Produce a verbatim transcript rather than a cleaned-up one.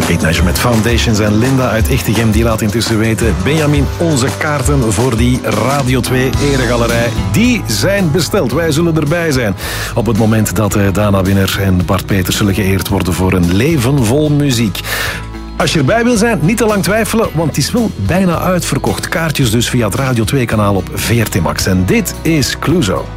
Kate Nash met Foundations en Linda uit Ichtegem, die laat intussen weten: Benjamin, onze kaarten voor die Radio twee Eregalerij, die zijn besteld. Wij zullen erbij zijn op het moment dat Dana Winner en Bart Peters zullen geëerd worden voor een leven vol muziek. Als je erbij wil zijn, niet te lang twijfelen, want het is wel bijna uitverkocht. Kaartjes dus via het Radio twee kanaal op V R T Max. En dit is Clouseau.